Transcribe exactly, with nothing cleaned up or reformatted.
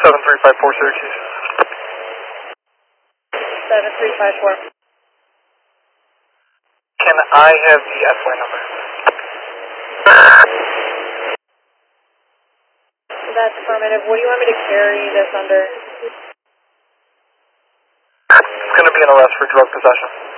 seven three five four Syracuse. seven three five four. Can I have the F Y number? That's affirmative. What do you want me to carry this under? It's going to be an arrest for drug possession.